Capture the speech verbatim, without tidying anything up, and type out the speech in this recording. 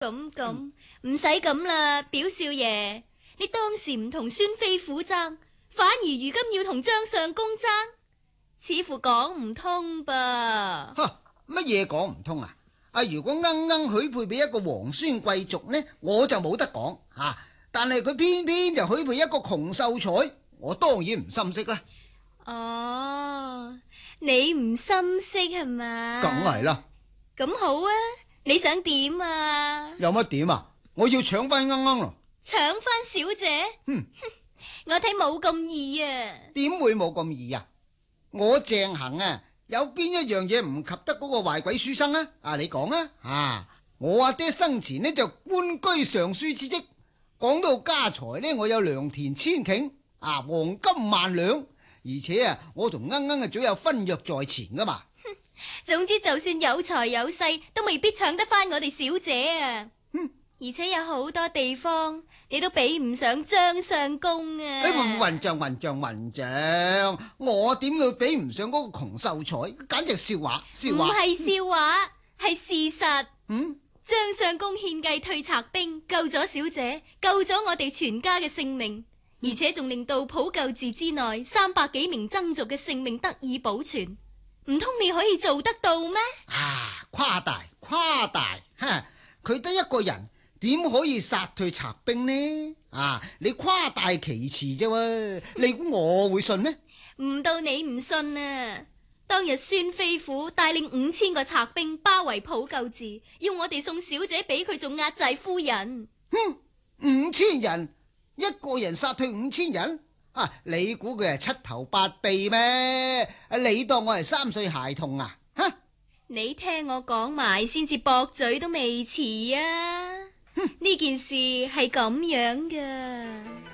咁咁唔使咁啦，表少爺，你當時唔同孫飛虎爭，反而如今要同張相公爭，似乎講唔通噃。 哈，乜嘢講唔通啊？啊，如果鶯鶯許配俾一個皇孫貴族呢，我就冇得講吓、啊。但係佢偏偏就許配一個窮秀才，我當然唔心息啦。 哦，你唔心息係嘛？ 梗係啦。 咁好啊，你想點啊？ 有乜點啊？我要搶翻鶯鶯咯。 搶翻小姐？ 哼， 我睇冇咁易啊。 點會冇咁易啊？我鄭恒啊，有邊一樣嘢唔及得嗰個壞鬼書生啊？啊，你講啊！啊，我阿爹生前呢就官居尚書之職，講到家財呢，我有良田千頃，啊，黃金萬兩，而且啊，我同鶯鶯啊早有婚約在前噶嘛。 總之就算有財有勢，都未必搶得翻我哋小姐啊！ 哼， 而且有好多地方你都比唔上張相公啊！ 哎，混賬混賬混賬，我點會比唔上嗰個窮秀才？簡直笑話笑話！ 唔係笑話，係事實。 嗯， 張相公獻計退賊兵，救咗小姐，救咗我哋全家嘅性命，而且仲令到普救寺之內三百幾名僧俗嘅性命得以保存。唔通你可以做得到咩？ 啊，誇大誇大，哈！佢得一個人，點可以殺退賊兵呢？啊，你誇大其詞啫喎，你估我會信咩？ 唔到你唔信啊！當日孫飛虎帶領五千個賊兵包圍普救寺，要我哋送小姐俾佢做壓寨夫人。 哼，五千人，一個人殺退五千人？啊！你估佢係七頭八臂咩？你當我係三歲孩童啊？哈！ 你聽我講埋先至駁嘴都未遲啊！呢件事係咁樣噶。